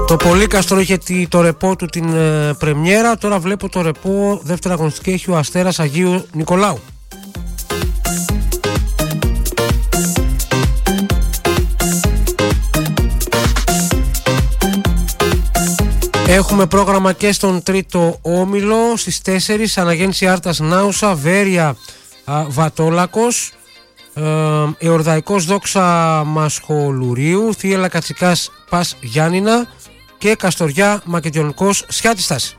Το Πολύκαστρο είχε το ρεπό του την πρεμιέρα. Τώρα βλέπω το ρεπό δεύτερη αγωνιστική έχει ο Αστέρας Αγίου Νικολάου. Έχουμε πρόγραμμα και στον τρίτο όμιλο στις 4, Αναγέννηση Άρτας Νάουσα, Βέρεια Βατόλακος, Εορδαϊκός Δόξα Μασχολουρίου, Θίελα Κατσικάς Πας Γιάννηνα και Καστοριά Μακεδονικός Σιάτιστας.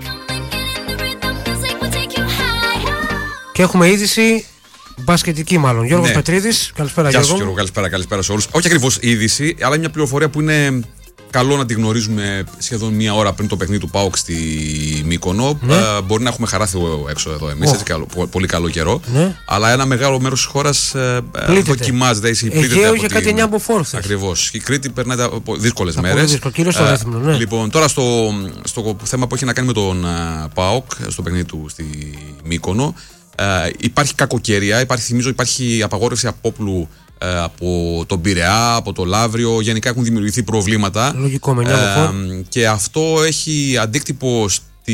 Και έχουμε είδηση μπασκετική μάλλον. Γιώργος Πετρίδης, καλησπέρα Γιώργο. Γεια σου Γιώργο, καλησπέρα σε όλους. Όχι ακριβώς είδηση, αλλά μια πληροφορία που είναι καλό να τη γνωρίζουμε σχεδόν μία ώρα πριν το παιχνίδι του ΠΑΟΚ στη Μύκονο. Μπορεί να έχουμε χαράθιο έξω εδώ εμείς, έτσι πολύ καλό καιρό. Αλλά ένα μεγάλο μέρος της χώρας δοκιμάζεται. Αιγαίο είχε κάτι 9 από φόρθες. Ακριβώς. Η Κρήτη περνάει από δύσκολες μέρες. Λοιπόν, τώρα στο θέμα που έχει να κάνει με τον ΠΑΟΚ, στο παιχνίδι του στη Μύκονο, υπάρχει κακοκαιρία, θυμίζω υπάρχει απαγόρευση απόπλου από τον Πειραιά, από το Λαύριο. Γενικά έχουν δημιουργηθεί προβλήματα. Λογικό, και αυτό έχει αντίκτυπο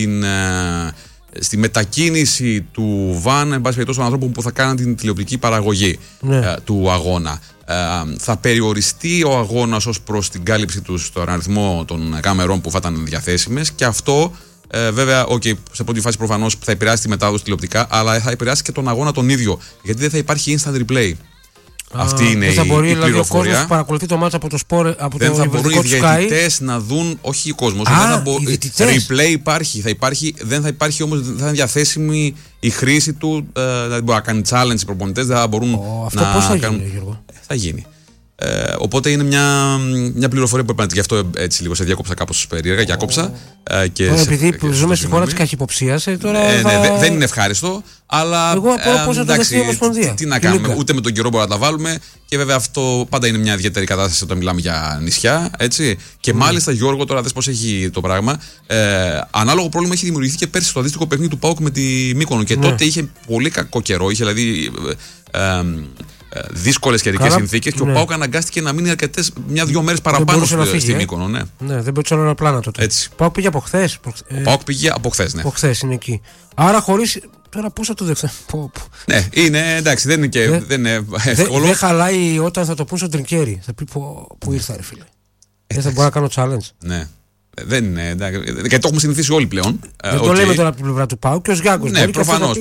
στη μετακίνηση του βαν, εν πάση περιπτώσει, των ανθρώπων που θα κάνουν την τηλεοπτική παραγωγή του αγώνα. Θα περιοριστεί ο αγώνας ως προς την κάλυψη του στον αριθμό των κάμερων που θα ήταν διαθέσιμες, και αυτό βέβαια, σε πρώτη φάση προφανώς θα επηρεάσει τη μετάδοση τηλεοπτικά, αλλά θα επηρεάσει και τον αγώνα τον ίδιο, γιατί δεν θα υπάρχει instant replay. Αυτή είναι η πληροφορία. Δηλαδή ο κόσμος που παρακολουθεί το μάτς από το σπορ, από δεν το θα μπορούν οι διαιτητές να δουν, όχι ο κόσμος. Replay υπάρχει, δεν θα υπάρχει όμως, δεν θα είναι διαθέσιμη η χρήση του. Δηλαδή μπορεί να κάνει challenge οι προπονητές, δεν θα μπορούν αυτό πώς θα γίνει, Γιώργο? Θα γίνει. Οπότε είναι μια πληροφορία που έπρεπε. Γι' αυτό έτσι λίγο σε διάκοψα κάπως περίεργα και άκοψα. Επειδή ζούμε στη χώρα της καχυποψίας, τώρα. Δεν είναι ευχάριστο, αλλά. Εγώ απορώ πώς θα το δεχτεί η Ομοσπονδία. Τι να κάνουμε, ούτε με τον καιρό μπορούμε να τα βάλουμε. Και βέβαια αυτό πάντα είναι μια ιδιαίτερη κατάσταση όταν μιλάμε για νησιά. Έτσι. Και μάλιστα, Γιώργο, τώρα δες πώς έχει το πράγμα. Ανάλογο πρόβλημα έχει δημιουργηθεί και πέρσι στο αντίστοιχο παιχνίδι του ΠΑΟΚ με τη Μύκονο. Και τότε είχε πολύ κακό καιρό. Είχε δηλαδή δύσκολες καιρικές συνθήκες, και ο ΠΑΟΚ αναγκάστηκε να μείνει μια-δυο μέρες παραπάνω στη Μύκονο. Ναι, δεν μπορούσε να πλάνα τότε. Ο ΠΑΟΚ πήγε από χθες. Ο ΠΑΟΚ πήγε από χθες, ναι. Από χθες είναι εκεί. Άρα χωρίς. Τώρα πώς θα το δεχτεί. Ναι, είναι εντάξει, δεν είναι εύκολο. Δεν χαλάει όταν θα το πούν στον Τρικέρι. Θα πει που ήρθα, ρε φίλε. Δεν θα μπορώ να κάνω challenge. Ναι. Δεν είναι. Γιατί το έχουμε συνηθίσει όλοι πλέον. Δεν το λέμε τώρα από την πλευρά του ΠΑΟΚ και ο Γιάνγκος. Ναι, προφανώς.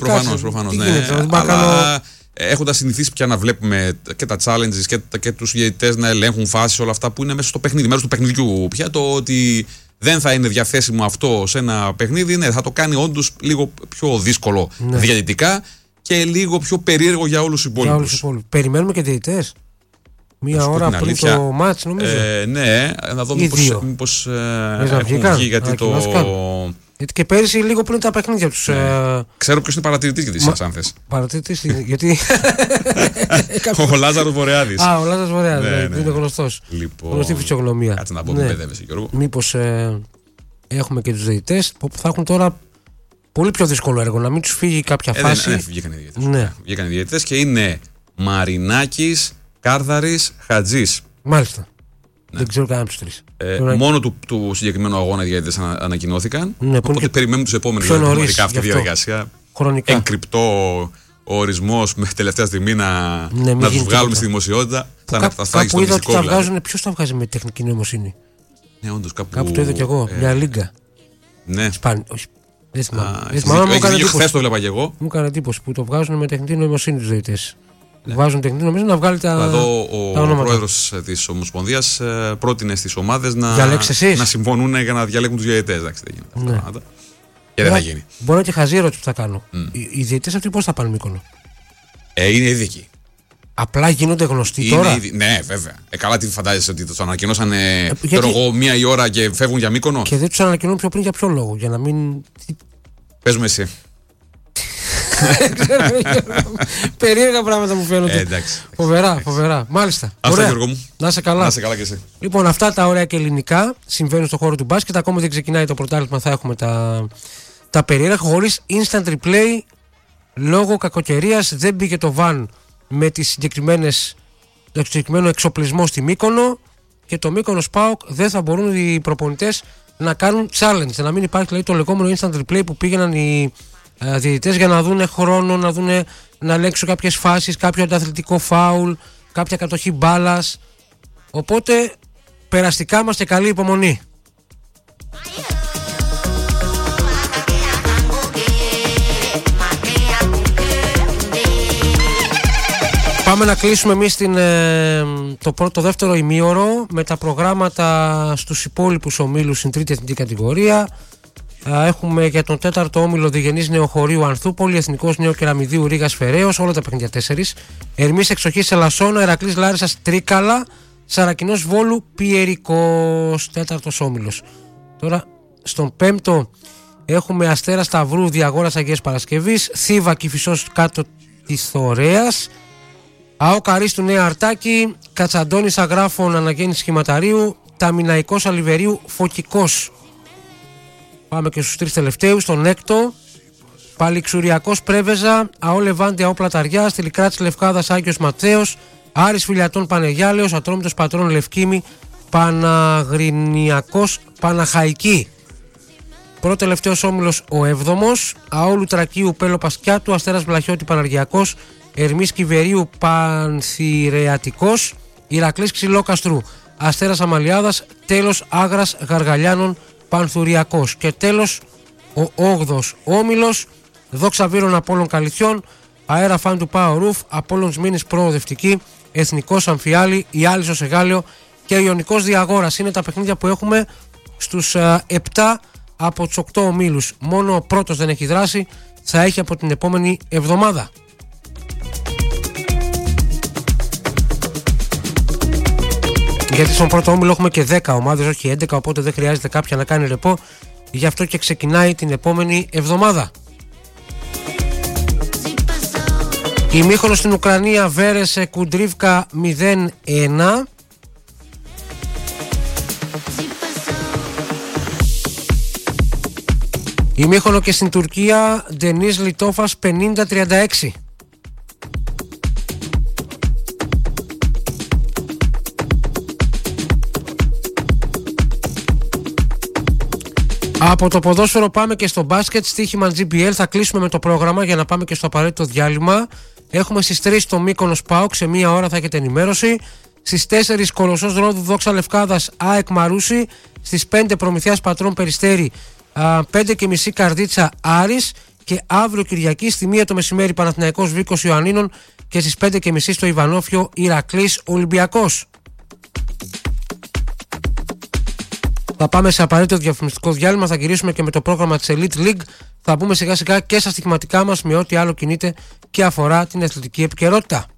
Έχοντας συνηθίσει πια να βλέπουμε και τα challenges και τους διαιτητές να ελέγχουν φάσεις, όλα αυτά που είναι μέσα στο παιχνίδι, μέρος του παιχνιδιού πια, το ότι δεν θα είναι διαθέσιμο αυτό σε ένα παιχνίδι, θα το κάνει όντως λίγο πιο δύσκολο διαιτητικά και λίγο πιο περίεργο για όλους τους υπόλοιπους. Περιμένουμε και διαιτητές. Μία ώρα πριν το μάτς, νομίζω. Ναι, να δω μήπως έχουν βγει, γιατί γιατί και πέρυσι λίγο πριν τα παιχνίδια τους. Ξέρω ποιος είναι παρατηρητής για τις Σανθές. Παρατηρητής, γιατί. Ο Λάζαρος Βορειάδης. Ο Λάζαρος Βορειάδης, είναι γνωστός. Γνωστή φυσιογνωμία. Κάτσε να πω, μην παιδεύεσαι, Γιώργο. Μήπως έχουμε και τους διαιτητές που θα έχουν τώρα πολύ πιο δύσκολο έργο, να μην τους φύγει κάποια φάση. Βγήκαν οι διαιτητές και είναι Μαρινάκης, Κάρδαρης, Χατζής. Μάλιστα. Δεν ξέρω κανένα από τους τρεις. Μόνο του συγκεκριμένου αγώνα οι διαιτητές ανακοινώθηκαν. Οπότε περιμένουμε τους επόμενους. Δηλαδή, αυτή τη διαδικασία. Χρονικά. Εγκρυπτό ο ορισμός μέχρι τελευταία στιγμή να τους βγάλουμε στη δημοσιότητα. Κάπου είδα ότι τα βγάζουν. Ποιος τα βγάζει με τεχνική νοημοσύνη? Ναι, όντως κάπου το είδα κι εγώ. Μια λίγκα. Ναι. Όχι. Δεν θυμάμαι. Χθες το βλέπα κι εγώ. Μου έκανε εντύπωση που το βγάζουν με τεχνική νοημοσύνη τους διαιτητές. Βάζουν τεχνητή νομίζω να βγάλει τα. Εδώ ο πρόεδρος της Ομοσπονδίας πρότεινε στις ομάδες να συμφωνούν για να διαλέγουν τους διαιτητές. Εντάξει, δεν γίνεται αυτά τα πράγματα. Και δεν θα γίνει. Μπορώ να και χαζή ερώτηση που θα κάνω. Οι διαιτητές αυτοί πώς θα πάνε Μύκονο? Είναι ειδικοί. Απλά γίνονται γνωστοί τώρα. Ναι, βέβαια. Καλά, τι φαντάζεσαι ότι τους ανακοινώσαν μία η ώρα και φεύγουν για Μύκονο? Και δεν τους ανακοινώνουν πιο πριν για ποιο λόγο? Για να μην. Παίζουμε εσύ. Περίεργα πράγματα μου φαίνονται. Φοβερά. Μάλιστα. Αυτά, Γιώργο μου. Να είσαι καλά. Να είσαι καλά και εσύ. Λοιπόν, αυτά τα ωραία και ελληνικά συμβαίνουν στον χώρο του μπάσκετ. Ακόμα δεν ξεκινάει το πρωτάθλημα, θα έχουμε τα περίεργα. Χωρίς instant replay λόγω κακοκαιρίας δεν μπήκε το βαν με το συγκεκριμένο εξοπλισμό στη Μύκονο και το Μύκονος ΠΑΟΚ δεν θα μπορούν οι προπονητές να κάνουν challenge, να μην υπάρχει δηλαδή το λεγόμενο instant replay που πήγαιναν οι διαιτητές για να δουν χρόνο, να ελέγξουν κάποιες φάσεις, κάποιο ανταθλητικό φάουλ, κάποια κατοχή μπάλας. Οπότε περαστικά είμαστε καλή υπομονή. Πάμε να κλείσουμε εμείς το δεύτερο ημίωρο με τα προγράμματα στους υπόλοιπους ομίλους στην τρίτη εθνική κατηγορία. Έχουμε για τον τέταρτο όμιλο Διγενής Νεοχωρίου Ανθούπολη, Εθνικός Νέο Κεραμιδίου Ρήγας Φεραίος, όλα τα παιχνίδια 4. Ερμής Εξοχής Ελασσόνα, Ηρακλής Λάρισσας Τρίκαλα, Σαρακινός Βόλου Πιερικός, τέταρτος όμιλος. Τώρα στον πέμπτο έχουμε Αστέρα Σταυρού Διαγόρας Αγίας Παρασκευής, Θήβα Κηφισός κάτω της Θωρέας, ΑΟΚ Αρίστου Νέα Αρτάκη, Κατσαντώνης Αγράφων Αναγέννης Σχηματαρίου, Ταμιναϊκός Αλιβερίου Φωκικός. Πάμε και στους τρεις τελευταίους. Στον έκτο, Παλιξουριακός Πρέβεζα, ΑΟ Λεβάντη ΑΟ Πλαταριά, Στυλικράτης Λευκάδας Άγιος Ματθαίος, Άρης Φιλιατών Πανεγιάλεος, Ατρόμητος Πατρών Λευκήμη, Παναγρινιακός Παναχαϊκή. Πρώτο τελευταίος όμιλος ο 7ος, ΑΟ Λουτρακίου Πέλο Πασκιάτου, Αστέρας Βλαχιώτη Παναργιακός, Ερμής Κιβερίου Πανθηρεατικός, Ηρακλής Ξυλόκαστρου Αστέρας Αμαλιάδας, τέλος Άγρας Γαργαλιάνων Πανθουριακός. Και τέλος ο 8ος όμιλος, Δόξα Βύρων Απόλλων Καλυθιών, Αέρα Φαν του Πάο Ρουφ, Απόλλων Μήνης Προοδευτική, Εθνικός Αμφιάλη, Ιάλισσος Εγάλεο και Ιωνικός Διαγόρας. Είναι τα παιχνίδια που έχουμε στους 7 από τους 8 ομίλους. Μόνο ο πρώτος δεν έχει δράσει, θα έχει από την επόμενη εβδομάδα. Γιατί στον πρώτο όμιλο έχουμε και 10 ομάδες, όχι 11, οπότε δεν χρειάζεται κάποια να κάνει ρεπό. Γι' αυτό και ξεκινάει την επόμενη εβδομάδα. Η Μύχονος στην Ουκρανία, Βέρεσε Κουντρίβκα 0-1. Η Μύχονο και στην Τουρκία, Ντενής Λιτόφας 50-36. Από το ποδόσφαιρο πάμε και στο μπάσκετ, στοίχημα GBL. Θα κλείσουμε με το πρόγραμμα για να πάμε και στο απαραίτητο διάλειμμα. Έχουμε στις 3 το Μύκονος ΠΑΟΚ, σε μία ώρα θα έχετε ενημέρωση. Στις 4 Κολοσσός Ρόδου Δόξα Λευκάδας ΑΕΚ Μαρούσι. Στις 5 Προμηθείας Πατρών Περιστέρι, 5:30 Καρδίτσα Άρης. Και αύριο Κυριακή στη 1 το μεσημέρι Παναθηναϊκός Βίκος Ιωαννίνων. Και στις 5:30 στο Ιβανόφιο Ηρακλής Ολυμπιακός. Θα πάμε σε απαραίτητο διαφημιστικό διάλειμμα, θα γυρίσουμε και με το πρόγραμμα της Elite League. Θα μπούμε σιγά σιγά και στα στοιχηματικά μας με ό,τι άλλο κινείται και αφορά την αθλητική επικαιρότητα.